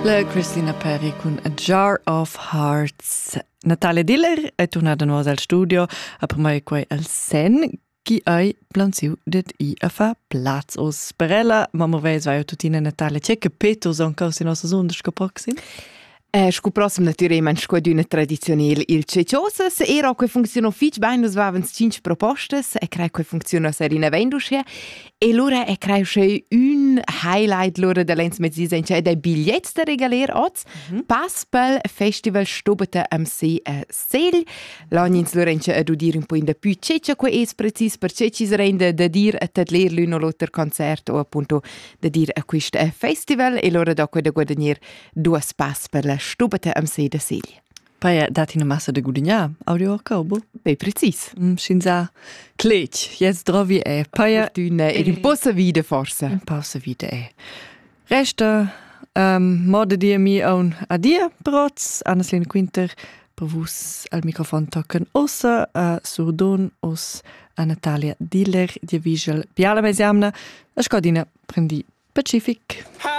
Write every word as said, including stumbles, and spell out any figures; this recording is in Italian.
La Christina Perry con A Jar of Hearts. Natalia Diller è tornata a noi al studio, a per me qui al Sen, chi hai planziu det i a fa plaz os perella, ma mo veis vai tutina Natalia, c'è che peto son causi nostre onde scoproxin? Eh, sco prossimo naturalmente sco d'una tradizionale il ceciosas era che funziona fitch bene nos vavens cinque propostas e crei che funziona serina vendusche e lura e crei che un highlight lura de lens mezzis en c'è dei biglietti da regaler oz mm-hmm. Pass pel festival stubete am see a sel l'ognins lura en c'è a dir un po' in da più ceccia que es precis per cecis rende da dir a tadler l'uno lotter concert o appunto da dir a quist festival e lura da que da guadagner due pass per la stubete am see da sel. Poi dati una massa de gudigna, audio a cabo? Beh, precis. Mm, Scinza, clec, jetzt drovi e. Poi Fortuna, e un po' sa vide forse. Un po' sa vide e. Resta, um, moda dia mi un adia, proz, Anneslin Quinter, per vus al microfon tocken ossa, uh, surdon os a Natalia Diller, di Vigel, Piala Mesiamna, a Scodina prendi Pacific.